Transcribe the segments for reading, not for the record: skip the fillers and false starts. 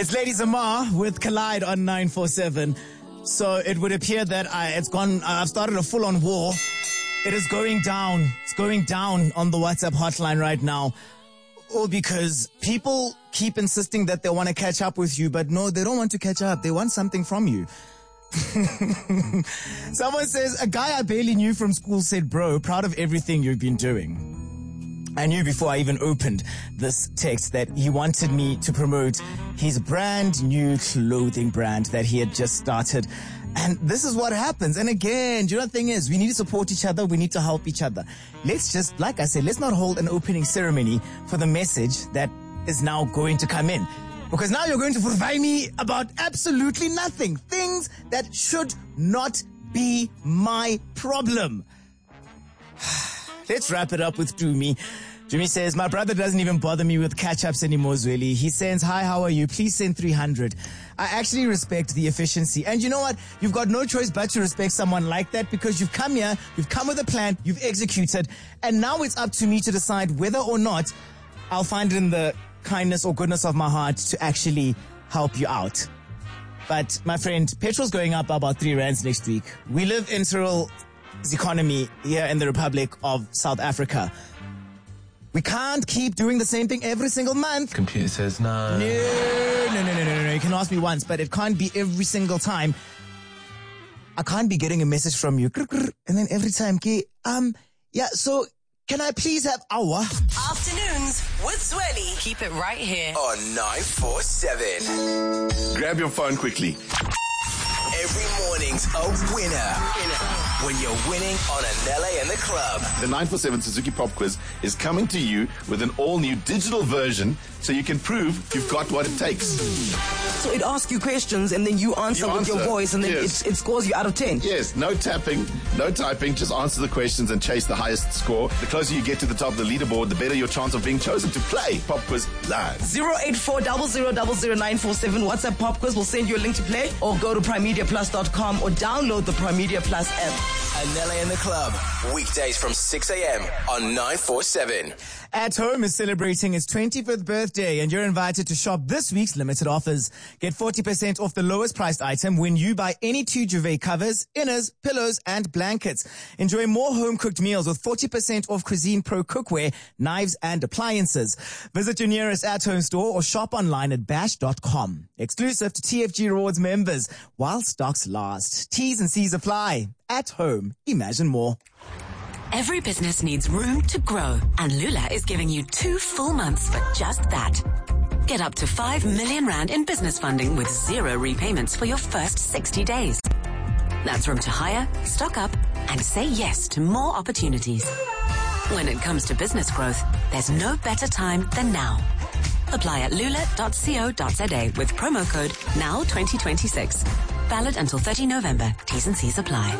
It's Lady Zamar with Collide on 947. So it would appear that I've started a full-on war. It is going down. It's going down on the WhatsApp hotline right now. All because people keep insisting that they want to catch up with you, but no, they don't want to catch up. They want something from you. Someone says, a guy I barely knew from school said, bro, proud of everything you've been doing. I knew before I even opened this text that he wanted me to promote his brand new clothing brand that he had just started. And this is what happens. And again, you know, the thing is, we need to support each other. We need to help each other. Let's just, like I said, let's not hold an opening ceremony for the message that is now going to come in. Because now you're going to provide me about absolutely nothing. Things that should not be my problem. Let's wrap it up with Dumi. Dumi says, my brother doesn't even bother me with catch-ups anymore, Zweli. He sends, hi, how are you? Please send 300. I actually respect the efficiency. And you know what? You've got no choice but to respect someone like that because you've come here, you've come with a plan, you've executed, and now it's up to me to decide whether or not I'll find it in the kindness or goodness of my heart to actually help you out. But, my friend, petrol's going up about 3 rands next week. We live in Cyril's economy here in the Republic of South Africa. We can't keep doing the same thing every single month. Computer says no. No. You can ask me once, but it can't be every single time. I can't be getting a message from you. And then every time, so can I please have our Afternoons with Zweli. Keep it right here on 947. Grab your phone quickly. Every morning's a winner. When you're winning on Anele and the Club. The 947 Suzuki Pop Quiz is coming to you with an all-new digital version so you can prove you've got what it takes. So it asks you questions and then you answer with your voice and then it scores you out of 10. Yes, no tapping, no typing, just answer the questions and chase the highest score. The closer you get to the top of the leaderboard, the better your chance of being chosen to play Pop Quiz live. 084 000 947 WhatsApp Pop Quiz will send you a link to play or go to primediaplus.com or download the Primedia Plus app. Anele and the Club, weekdays from 6 a.m. on 947. At Home is celebrating its 25th birthday and you're invited to shop this week's limited offers. Get 40% off the lowest priced item when you buy any 2 duvet covers, inners, pillows and blankets. Enjoy more home-cooked meals with 40% off Cuisine Pro cookware, knives and appliances. Visit your nearest At Home store or shop online at bash.com. Exclusive to TFG Rewards members while stocks last. T's and C's apply. At Home, imagine more. Every business needs room to grow, and Lula is giving you 2 full months for just that. Get up to 5 million rand in business funding with 0 repayments for your first 60 days. That's room to hire, stock up, and say yes to more opportunities. When it comes to business growth, there's no better time than now. Apply at lula.co.za with promo code NOW2026. Valid until 30 November. T's and C's apply.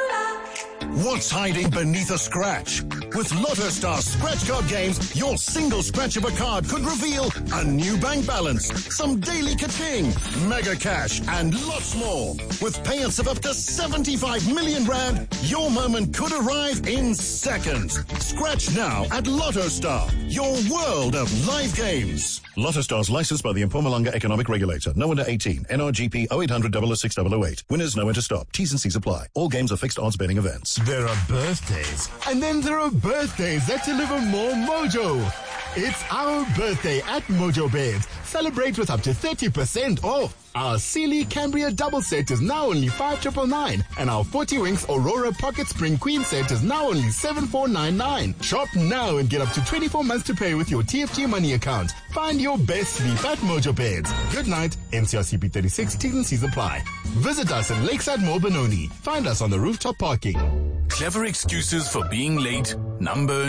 What's hiding beneath a scratch? With Lotto Star Scratch Card games, your single scratch of a card could reveal a new bank balance, some daily ka-ching, mega cash, and lots more. With payouts of up to 75 million rand, your moment could arrive in seconds. Scratch now at Lotto Star, your world of live games. Lotto Star's licensed by the Mpumalanga Economic Regulator. No under 18. NRGP 0800 006 Winners know when to stop. T's and C's apply. All games are fixed odds betting events. There are birthdays, and then there are birthdays that deliver more mojo. It's our birthday at Mojo Beds. Celebrate with up to 30% off. Our Sealy Cambria double set is now only 5,999, and our 40 Winks Aurora Pocket Spring Queen set is now only 7,499. Shop now and get up to 24 months to pay with your TFG money account. Find your best sleep at Mojo Beds. Good night. NCRCP 36 T's and C's apply. Visit us in Lakeside Mall Benoni. Find us on the rooftop parking. Clever excuses for being late. Number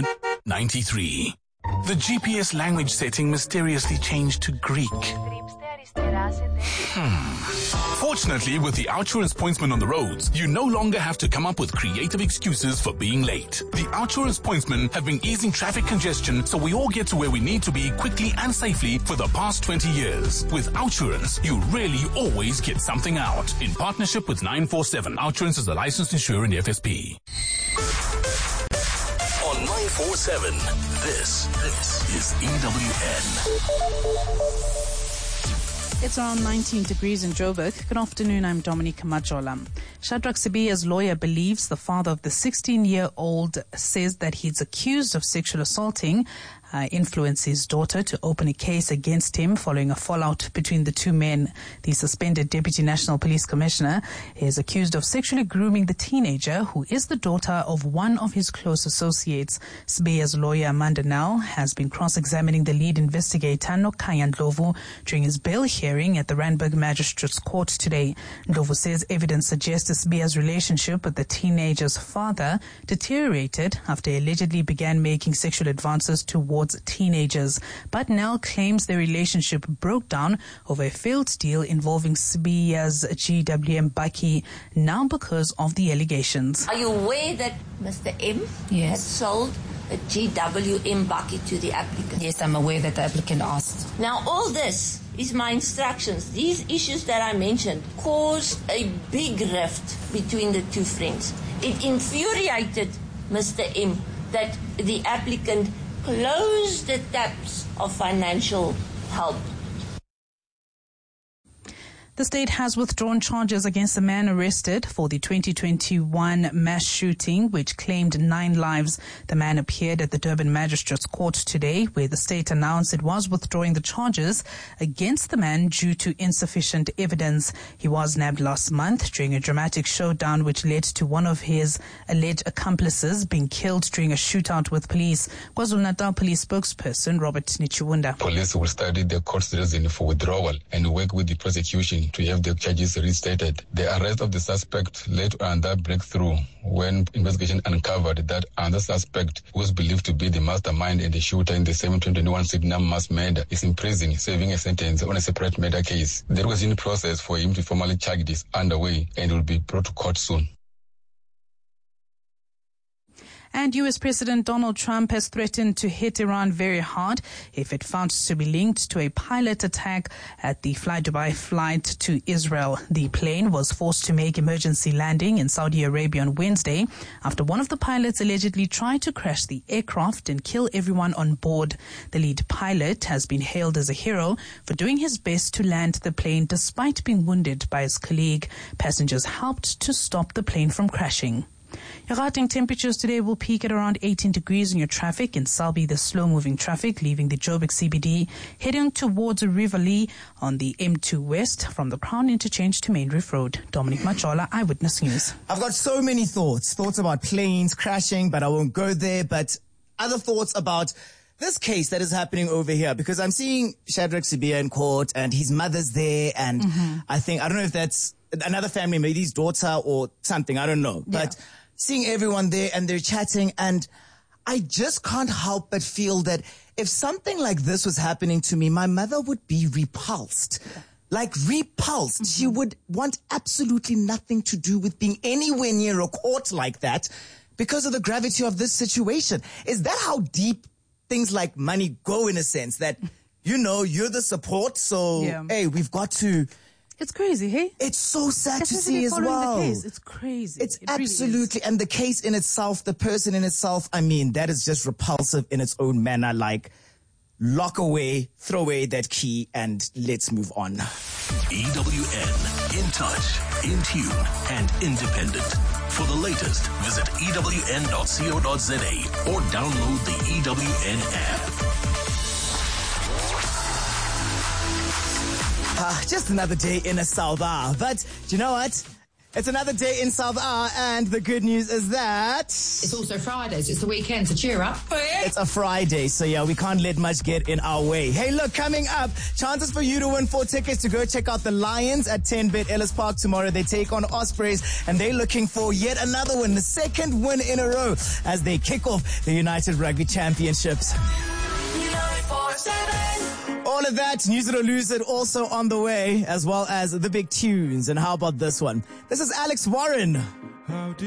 93. The GPS language setting mysteriously changed to Greek. Fortunately, with the Outsurance pointsman on the roads, you no longer have to come up with creative excuses for being late. The Outsurance pointsmen have been easing traffic congestion so we all get to where we need to be quickly and safely for the past 20 years. With Outsurance, you really always get something out. In partnership with 947, Outsurance is a licensed insurer in the FSP. On 947, this is EWN. It's around 19 degrees in Joburg. Good afternoon, I'm Dominica Majola. Shadrach Sibiya's lawyer believes the father of the 16-year-old says that he's accused of sexual assaulting influenced his daughter to open a case against him following a fallout between the two men. The suspended Deputy National Police Commissioner is accused of sexually grooming the teenager, who is the daughter of one of his close associates. Sibiya's lawyer, Amanda Nell, has been cross-examining the lead investigator, Nokhaya Ndlovu, during his bail hearing at the Randburg Magistrates Court today. Ndlovu says evidence suggests Sibiya's relationship with the teenager's father deteriorated after he allegedly began making sexual advances towards teenagers, but now claims their relationship broke down over a failed deal involving Sibiya's GWM Mbaki, now because of the allegations. Are you aware that Mr. M has sold a GWM Mbaki to the applicant? Yes, I'm aware that the applicant asked. Now, all this is my instructions. These issues that I mentioned caused a big rift between the two friends. It infuriated Mr. M that the applicant closed the taps of financial help. The state has withdrawn charges against the man arrested for the 2021 mass shooting, which claimed 9 lives. The man appeared at the Durban Magistrates Court today, where the state announced it was withdrawing the charges against the man due to insufficient evidence. He was nabbed last month during a dramatic showdown which led to one of his alleged accomplices being killed during a shootout with police. KwaZulu-Natal Police spokesperson Robert Nichiwunda. Police will study the court's reason for withdrawal and work with the prosecution to have the charges restated. The arrest of the suspect led to another breakthrough when investigation uncovered that another suspect, who was believed to be the mastermind and the shooter in the 2021 Sydenham mass murder, is in prison serving a sentence on a separate murder case. The requisition process for him to formally charge is underway and will be brought to court soon. And U.S. President Donald Trump has threatened to hit Iran very hard if it found to be linked to a pilot attack at the Fly Dubai flight to Israel. The plane was forced to make emergency landing in Saudi Arabia on Wednesday after one of the pilots allegedly tried to crash the aircraft and kill everyone on board. The lead pilot has been hailed as a hero for doing his best to land the plane despite being wounded by his colleague. Passengers helped to stop the plane from crashing. Your Gauteng temperatures today will peak at around 18 degrees in your traffic. In Selby, the slow-moving traffic leaving the Joburg CBD, heading towards Rivoli on the M2 West from the Crown Interchange to Main Reef Road. Dominic Majola, Eyewitness News. I've got so many thoughts about planes crashing, but I won't go there. But other thoughts about this case that is happening over here, because I'm seeing Shadrach Sibiya in court and his mother's there, and I don't know if that's another family, maybe his daughter or something, I don't know. But seeing everyone there and they're chatting, and I just can't help but feel that if something like this was happening to me, my mother would be repulsed. Like repulsed. She would want absolutely nothing to do with being anywhere near a court like that because of the gravity of this situation. Is that how deep things like money go, in a sense, that, you know, you're the support, so, hey, we've got to... It's crazy, hey? It's so sad to see as well. It's crazy. It's absolutely, and the case in itself, the person in itself, I mean, that is just repulsive in its own manner. Like, lock away, throw away that key, and let's move on. EWN, in touch, in tune, and independent. For the latest, visit ewn.co.za or download the EWN app. Just another day in a South R. But do you know what? It's another day in South R, and the good news is that... It's also Fridays. It's the weekend, so cheer up. It's a Friday, so yeah, we can't let much get in our way. Hey, look, coming up, chances for you to win 4 tickets to go check out the Lions at 10-bit Ellis Park tomorrow. They take on Ospreys, and they're looking for yet another win, the second win in a row, as they kick off the United Rugby Championships. All of that, News It or Lose It, also on the way, as well as the big tunes. And how about this one? This is Alex Warren.